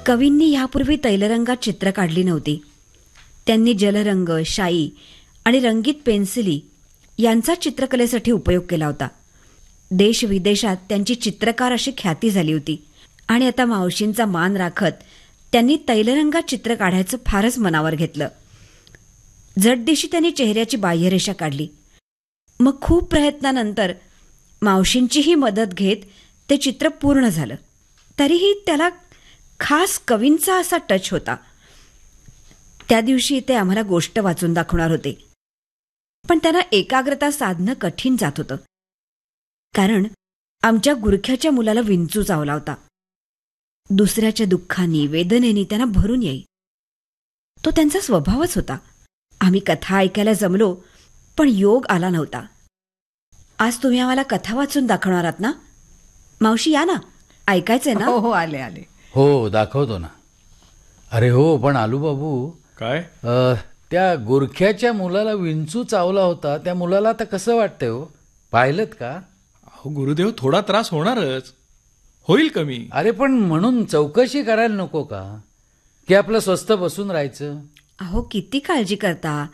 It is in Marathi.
कवींनी यापूर्वी तैलरंगात चित्र काढली नव्हती. त्यांनी जलरंग, शाई आणि रंगीत पेन्सिली यांचा चित्रकलेसाठी उपयोग केला होता. देशविदेशात त्यांची चित्रकार अशी ख्याती झाली होती. आणि आता मावशींचा मान राखत त्यांनी तैलरंगात चित्र काढायचं फारच मनावर घेतलं. जटदिशी त्यांनी चेहऱ्याची बाह्यरेषा काढली. मग खूप प्रयत्नानंतर मावशींचीही मदत घेत ते चित्र पूर्ण झालं. तरीही त्याला खास कवींचा असा टच होता. त्या दिवशी ते आम्हाला गोष्ट वाचून दाखवणार होते, पण त्यांना एकाग्रता साधणं कठीण जात होतं. कारण आमच्या गुरख्याच्या मुलाला विंचू चावला होता. दुसऱ्याच्या दुःखानी, वेदनेनी त्यांना भरून येई. तो त्यांचा स्वभावच होता. आम्ही कथा ऐकायला जमलो, पण योग आला नव्हता. आज तुम्ही आम्हाला कथा वाचून दाखवणार आहात ना? मावशी या ना, ऐकायचंय ना? हो हो, आले आले. हो, दाखवतो ना. अरे हो, पण आलूबाबू, काय? त्या गुरख्याच्या मुलाला विंचू चावला होता. त्या मुलाला आता कसं वाटतंय हो? पाहिलंत का? अहो गुरुदेव, थोडा त्रास होणारच, होईल कमी. अरे पण म्हणून चौकशी करायला नको का? की आपलं स्वस्थ बसून राहायचं? अहो किती काळजी करता.